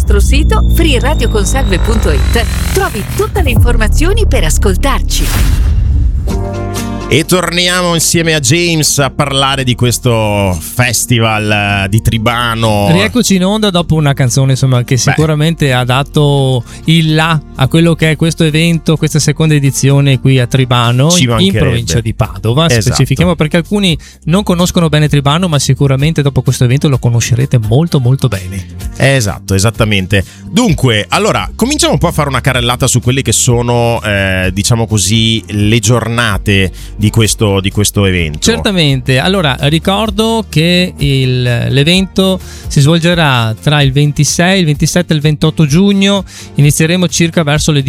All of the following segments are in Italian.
nostro sito freeradioconsalve.it trovi tutte le informazioni per ascoltarci. E torniamo insieme a James a parlare di questo festival di Tribano. Rieccoci in onda dopo una canzone, insomma, che sicuramente ha dato il là a quello che è questo evento, questa seconda edizione qui a Tribano, in provincia di Padova. Esatto. Specifichiamo perché alcuni non conoscono bene Tribano, ma sicuramente dopo questo evento lo conoscerete molto molto bene. Esatto, esattamente. Dunque, allora, cominciamo un po' a fare una carrellata su quelle che sono, diciamo così, le giornate di questo evento. Certamente. Allora, ricordo che l'evento si svolgerà tra il 26, il 27 e il 28 giugno. Inizieremo circa verso le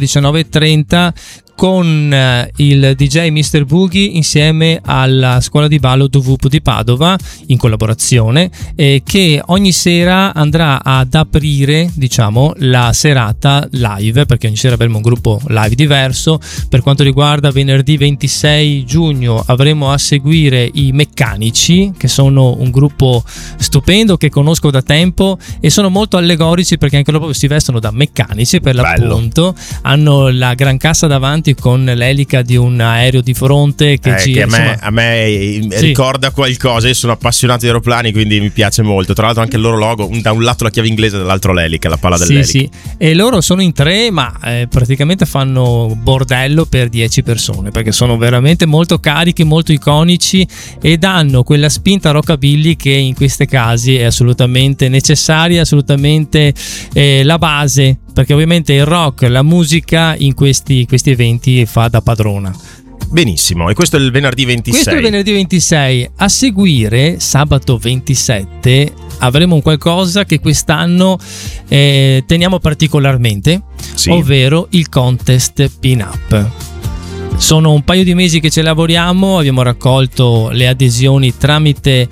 19:30 con il DJ Mr. Boogie insieme alla scuola di ballo DVUP di Padova in collaborazione, che ogni sera andrà ad aprire, diciamo, la serata live, perché ogni sera avremo un gruppo live diverso. Per quanto riguarda venerdì 26 giugno avremo a seguire i Meccanici, che sono un gruppo stupendo che conosco da tempo e sono molto allegorici perché anche loro si vestono da meccanici per l'appunto. Hanno la gran cassa davanti con l'elica di un aereo di fronte che gira, che a me ricorda qualcosa. Io sono appassionato di aeroplani, quindi mi piace molto. Tra l'altro anche il loro logo, da un lato la chiave inglese, dall'altro l'elica, la palla dell'elica. Sì. E loro sono in 3, ma praticamente fanno bordello per 10 persone, perché sono veramente molto carichi, molto iconici e danno quella spinta rockabilly che in questi casi è assolutamente necessaria, assolutamente la base, perché ovviamente il rock, la musica in questi eventi fa da padrona. Benissimo, e questo è il venerdì 26. Questo è il venerdì 26. A seguire, sabato 27, avremo un qualcosa che quest'anno teniamo particolarmente, ovvero il contest Pin-Up. Sono un paio di mesi che ci lavoriamo, abbiamo raccolto le adesioni tramite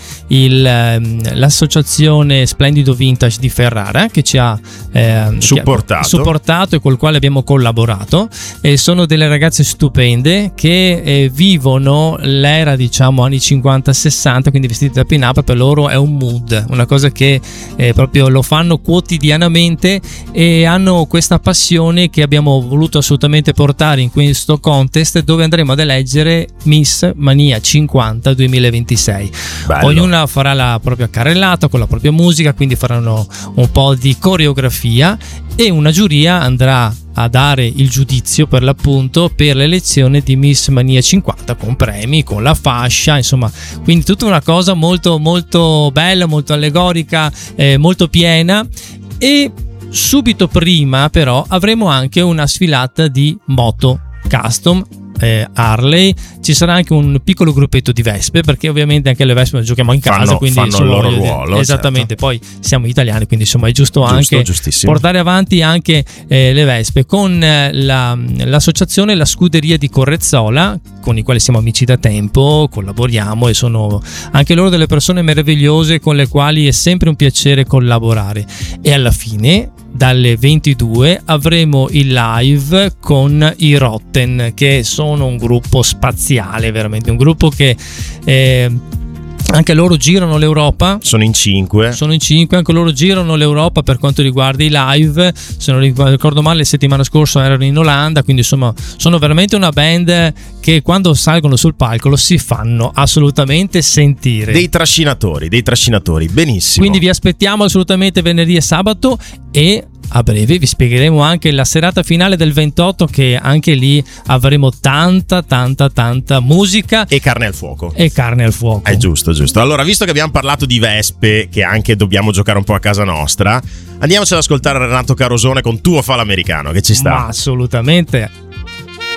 l'associazione Splendido Vintage di Ferrara, che ci ha supportato e col quale abbiamo collaborato. Sono delle ragazze stupende che vivono l'era, diciamo, anni 50-60, quindi vestite da pin-up. Per loro è un mood, una cosa che proprio lo fanno quotidianamente e hanno questa passione che abbiamo voluto assolutamente portare in questo contest, dove andremo ad eleggere Miss Mania 50 2026. Bello. Ognuna farà la propria carrellata con la propria musica, quindi faranno un po' di coreografia e una giuria andrà a dare il giudizio, per l'appunto, per l'elezione di Miss Mania 50, con premi, con la fascia, insomma, quindi tutta una cosa molto molto bella, molto allegorica, molto piena. E subito prima però avremo anche una sfilata di moto custom Harley. Ci sarà anche un piccolo gruppetto di Vespe, perché ovviamente anche le Vespe le giochiamo in casa, quindi fanno il loro ruolo, esattamente, certo. Poi siamo italiani, quindi insomma è giusto anche portare avanti anche le Vespe con l'associazione La Scuderia di Correzzola, con i quali siamo amici da tempo, collaboriamo e sono anche loro delle persone meravigliose con le quali è sempre un piacere collaborare. E alla fine, dalle 22, avremo il live con i Rotten, che sono un gruppo spaziale, veramente un gruppo che anche loro girano l'Europa. Sono in 5, anche loro girano l'Europa per quanto riguarda i live. Se non ricordo male, la settimana scorsa erano in Olanda, quindi insomma sono veramente una band che quando salgono sul palco lo si fanno assolutamente sentire. Dei trascinatori, benissimo. Quindi vi aspettiamo assolutamente venerdì e sabato, e a breve vi spiegheremo anche la serata finale del 28, che anche lì avremo tanta musica e carne al fuoco. È giusto. Allora, visto che abbiamo parlato di Vespe, che anche dobbiamo giocare un po' a casa nostra, andiamoci ad ascoltare Renato Carosone con Tuo fa l'americano, che ci sta. Ma assolutamente.